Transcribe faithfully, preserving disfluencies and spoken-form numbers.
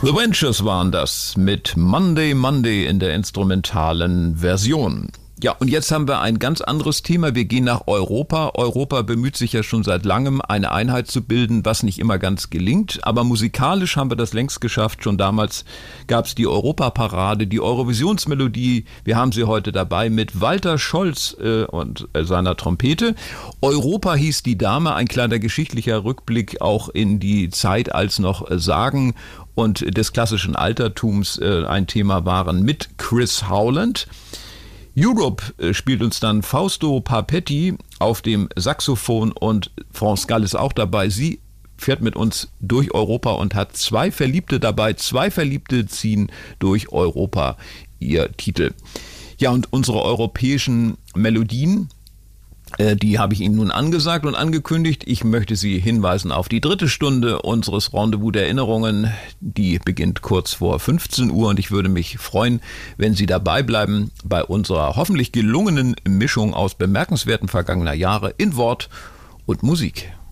The Ventures waren das mit Monday Monday in der instrumentalen Version. Ja, und jetzt haben wir ein ganz anderes Thema. Wir gehen nach Europa. Europa bemüht sich ja schon seit langem, eine Einheit zu bilden, was nicht immer ganz gelingt. Aber musikalisch haben wir das längst geschafft. Schon damals gab es die Europaparade, die Eurovisionsmelodie. Wir haben sie heute dabei mit Walter Scholz äh, und äh, seiner Trompete. Europa hieß die Dame, ein kleiner geschichtlicher Rückblick auch in die Zeit, als noch äh, Sagen und des klassischen Altertums äh, ein Thema waren mit Chris Howland. Europe spielt uns dann Fausto Papetti auf dem Saxophon und France Gall ist auch dabei. Sie fährt mit uns durch Europa und hat zwei Verliebte dabei. Zwei Verliebte ziehen durch Europa, ihr Titel. Ja, und unsere europäischen Melodien, die habe ich Ihnen nun angesagt und angekündigt. Ich möchte Sie hinweisen auf die dritte Stunde unseres Rendezvous der Erinnerungen. Die beginnt kurz vor fünfzehn Uhr und ich würde mich freuen, wenn Sie dabei bleiben bei unserer hoffentlich gelungenen Mischung aus bemerkenswerten vergangener Jahre in Wort und Musik.